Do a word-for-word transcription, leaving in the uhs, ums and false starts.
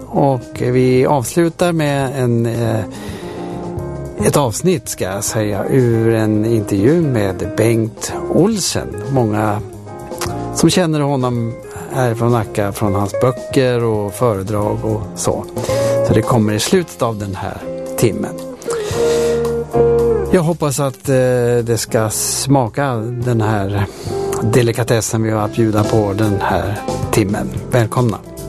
Och vi avslutar med en, ett avsnitt ska jag säga ur en intervju med Bengt Olsen. Många som känner honom är från Nacka från hans böcker och föredrag och så. Så det kommer i slutet av den här timmen. Jag hoppas att det ska smaka den här delikatessen vi har att bjuda på den här timmen. Välkomna!